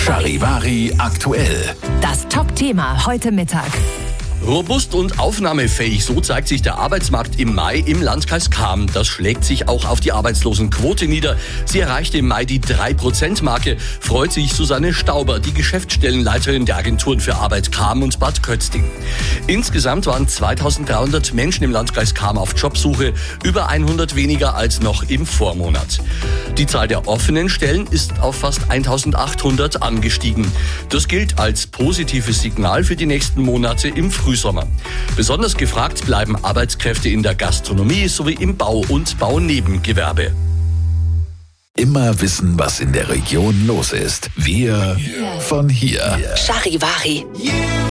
Charivari aktuell. Das Top-Thema heute Mittag. Robust und aufnahmefähig, so zeigt sich der Arbeitsmarkt im Mai im Landkreis Cham. Das schlägt sich auch auf die Arbeitslosenquote nieder. Sie erreichte im Mai die 3%-Marke, freut sich Susanne Stauber, die Geschäftsstellenleiterin der Agenturen für Arbeit Cham und Bad Kötzting. Insgesamt waren 2300 Menschen im Landkreis Cham auf Jobsuche, über 100 weniger als noch im Vormonat. Die Zahl der offenen Stellen ist auf fast 1800 angestiegen. Das gilt als positives Signal für die nächsten Monate im Frühsommer. Besonders gefragt bleiben Arbeitskräfte in der Gastronomie sowie im Bau- und Baunebengewerbe. Immer wissen, was in der Region los ist. Wir von hier. Charivari.